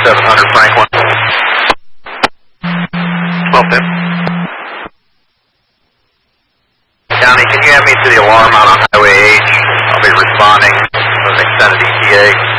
700 Franklin. Well, then. County, can you have me to the alarm out on Highway H? I'll be responding with an extended ETA.